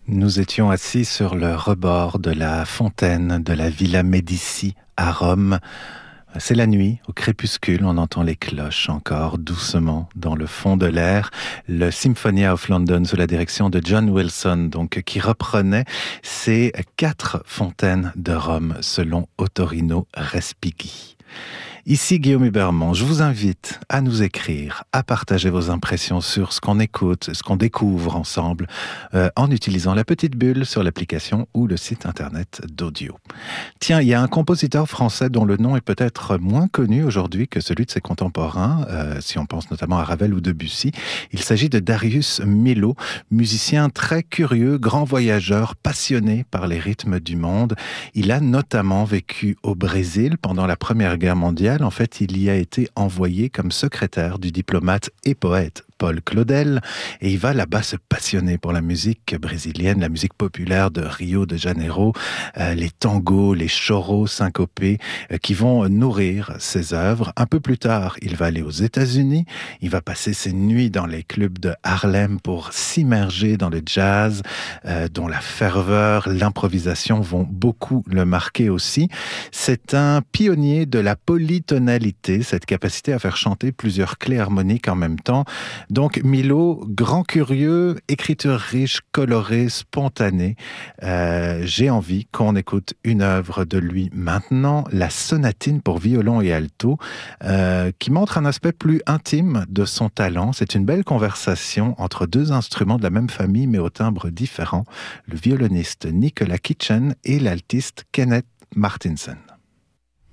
Nous étions assis sur le rebord de la fontaine de la Villa Médici à Rome. C'est la nuit, au crépuscule, on entend les cloches encore doucement dans le fond de l'air. Le Symphonia of London sous la direction de John Wilson, donc qui reprenait ces 4 fontaines de Rome selon Ottorino Respighi. Ici Guillaume Hubermont, je vous invite à nous écrire, à partager vos impressions sur ce qu'on écoute, ce qu'on découvre ensemble, en utilisant la petite bulle sur l'application ou le site internet d'Audio. Tiens, il y a un compositeur français dont le nom est peut-être moins connu aujourd'hui que celui de ses contemporains, si on pense notamment à Ravel ou Debussy. Il s'agit de Darius Milhaud, musicien très curieux, grand voyageur, passionné par les rythmes du monde. Il a notamment vécu au Brésil pendant la Première Guerre mondiale. En fait, il y a été envoyé comme secrétaire du diplomate et poète Paul Claudel, et il va là-bas se passionner pour la musique brésilienne, la musique populaire de Rio de Janeiro, les tangos, les choros syncopés qui vont nourrir ses œuvres. Un peu plus tard, il va aller aux États-Unis, il va passer ses nuits dans les clubs de Harlem pour s'immerger dans le jazz, dont la ferveur, l'improvisation vont beaucoup le marquer aussi. C'est un pionnier de la polytonalité, cette capacité à faire chanter plusieurs clés harmoniques en même temps. Donc Milhaud, grand curieux, écriture riche, colorée, spontanée. J'ai envie qu'on écoute une œuvre de lui maintenant, la sonatine pour violon et alto, qui montre un aspect plus intime de son talent. C'est une belle conversation entre 2 instruments de la même famille mais au timbre différent, le violoniste Nicolas Kitchen et l'altiste Kenneth Martinson.